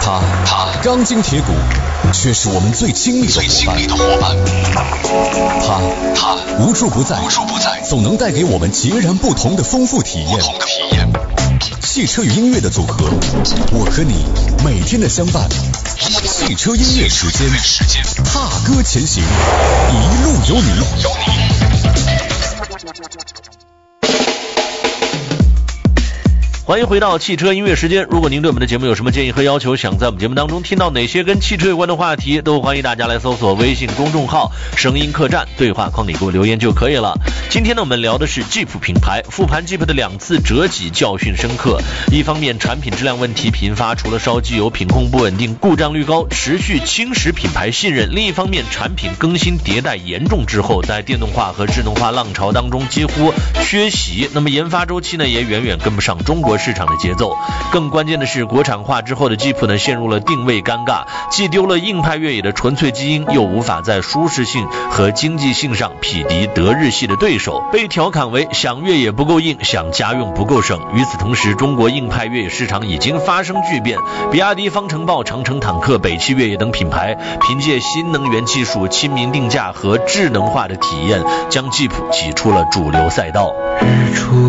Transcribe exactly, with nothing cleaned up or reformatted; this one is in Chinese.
他他钢筋铁骨，却是我们最亲密的伙伴。他他无处不在，无处不在，总能带给我们截然不同的丰富体验。汽车与音乐的组合，我和你每天的相伴。汽车音乐时间，踏歌前行，一路有你。 欢迎回到汽车音乐时间。如果您对我们的节目有什么建议和要求，想在我们节目当中听到哪些跟汽车有关的话题，都欢迎大家来搜索微信公众号声音客栈，对话框里给我留言就可以了。今天呢，我们聊的是 Jeep 品牌，复盘 Jeep 的两次折戟教训深刻。一方面产品质量问题频发，除了烧机油品控不稳定，故障率高，持续侵蚀品牌信任。另一方面产品更新迭代严重之后，在电动化和智能化浪潮当中几乎缺席，那么研发周期呢也远远跟不上中国市场的节奏。更关键的是，国产化之后的吉普呢陷入了定位尴尬，既丢了硬派越野的纯粹基因，又无法在舒适性和经济性上匹敌德日系的对手，被调侃为想越野不够硬，想家用不够省。与此同时，中国硬派越野市场已经发生巨变，比亚迪、方程豹、长城坦克、北汽越野等品牌凭借新能源技术、亲民定价和智能化的体验，将吉普挤出了主流赛道。 日出